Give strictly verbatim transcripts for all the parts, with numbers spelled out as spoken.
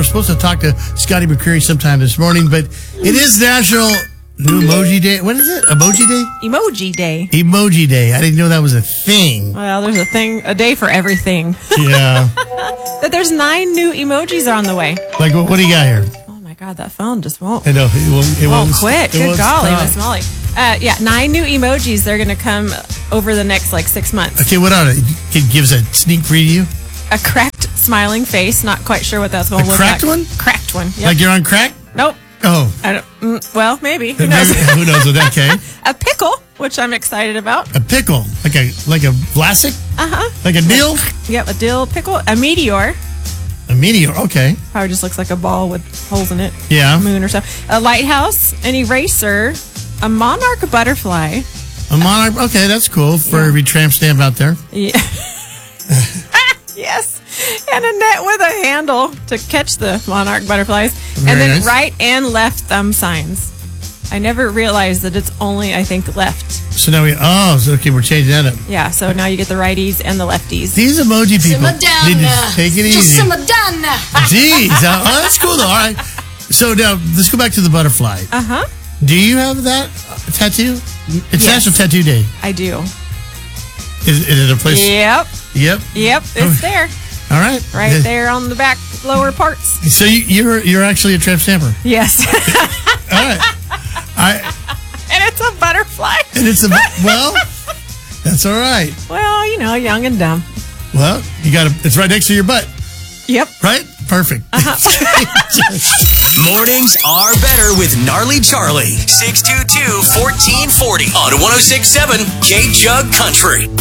we're supposed to talk to Scotty McCreery sometime this morning, but it is National New Emoji Day. What is it? Emoji Day? Emoji Day. Emoji Day. I didn't know that was a thing. Well, there's a thing, a day for everything. Yeah. That there's nine new emojis on the way. Like, what, what do you got here? Oh my God, that phone just won't. I know. It won't, it won't won't quit. It Good won't golly, stop. Miss Molly. Uh, yeah, nine new emojis. They're going to come over the next like six months. Okay, what are it? It gives a sneak preview? A cracked smiling face. Not quite sure what that's going A to look cracked like. one? Cracked one. Yep. Like you're on crack? Nope. Oh. I don't, mm, well, maybe. Who knows? Maybe, who knows with that, okay. A pickle, which I'm excited about. A pickle. Like a like a Vlasic? Uh-huh. Like a dill? Yep, a dill pickle. A meteor. A meteor, okay. Probably just looks like a ball with holes in it. Yeah. Moon or something. A lighthouse. An eraser. A monarch butterfly. A monarch, okay, that's cool for Yeah. every tramp stamp out there. Yeah. Yes. And a net with a handle to catch the monarch butterflies. Very and then nice. right and left thumb signs. I never realized that it's only, I think, left. So now we, oh, so okay, we're changing that up. Yeah, so now you get the righties and the lefties. These emoji people need to take it Just easy. Madonna. Jeez, uh, oh, that's cool though. All right. So now let's go back to the butterfly. Uh-huh. Do you have that uh, tattoo? It's Yes. National Tattoo Day. I do. Is, is it a place? Yep. Yep. Yep, Oh. it's there. All right. Right Yeah. there on the back lower parts. So you, you're you're actually a tramp stamper. Yes. All right. I And it's a butterfly. and it's a well. That's all right. Well, you know, young and dumb. Well, you got to. It's right next to your butt, Yep. right? Perfect. Mornings are better with Gnarly Charlie. six two two, one four four zero on one oh six point seven K-Jug Country.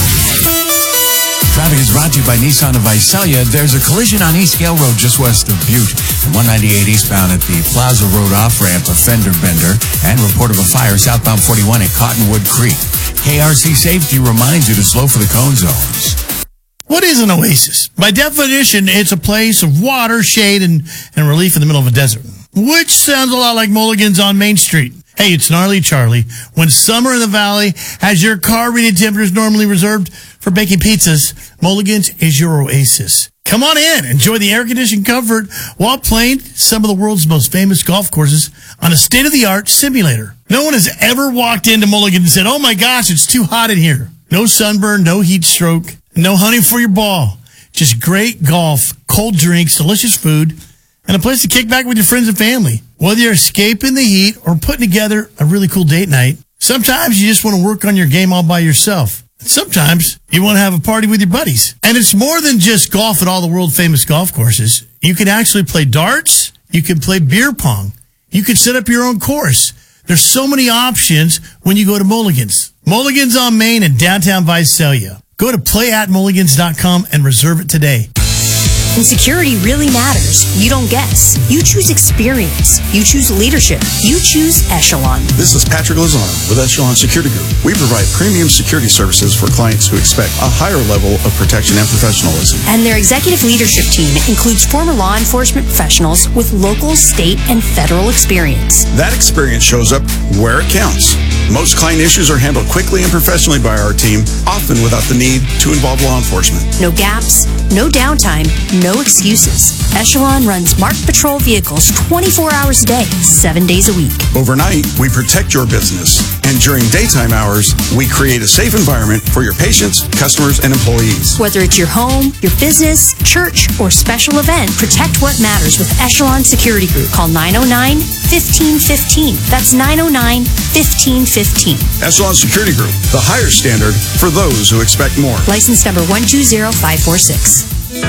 Traffic is brought to you by Nissan of Visalia. There's a collision on East Gale Road just west of Butte. And one ninety-eight eastbound at the Plaza Road off-ramp, a fender bender. And report of a fire southbound forty-one at Cottonwood Creek. K R C Safety reminds you to slow for the cone zones. What is an oasis? By definition, it's a place of water, shade, and, and relief in the middle of a desert. Which sounds a lot like Mulligan's on Main Street. Hey, it's Gnarly Charlie. When summer in the valley has your car reading temperatures normally reserved for baking pizzas, Mulligan's is your oasis. Come on in. Enjoy the air-conditioned comfort while playing some of the world's most famous golf courses on a state-of-the-art simulator. No one has ever walked into Mulligan and said, oh my gosh, it's too hot in here. No sunburn, no heat stroke, no hunting for your ball. Just great golf, cold drinks, delicious food, and a place to kick back with your friends and family. Whether you're escaping the heat or putting together a really cool date night, sometimes you just want to work on your game all by yourself. And sometimes you want to have a party with your buddies. And it's more than just golf at all the world famous golf courses. You can actually play darts. You can play beer pong. You can set up your own course. There's so many options when you go to Mulligan's. Mulligan's on Main in downtown Visalia. Go to play at mulligans dot com and reserve it today. When security really matters, you don't guess. You choose experience. You choose leadership. You choose Echelon. This is Patrick Lozano with Echelon Security Group. We provide premium security services for clients who expect a higher level of protection and professionalism. And their executive leadership team includes former law enforcement professionals with local, state, and federal experience. That experience shows up where it counts. Most client issues are handled quickly and professionally by our team, often without the need to involve law enforcement. No gaps, no downtime, no excuses. Echelon runs marked patrol vehicles twenty-four hours a day, seven days a week. Overnight, we protect your business. And during daytime hours, we create a safe environment for your patients, customers, and employees. Whether it's your home, your business, church, or special event, protect what matters with Echelon Security Group. Call nine oh nine, one five one five. That's nine oh nine, one five one five. Echelon Security Group, the higher standard for those who expect more. License number one two zero five four six.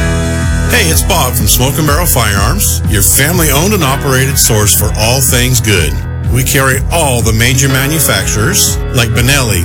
Hey, it's Bob from Smoke and Barrel Firearms, your family-owned and operated source for all things good. We carry all the major manufacturers like Benelli,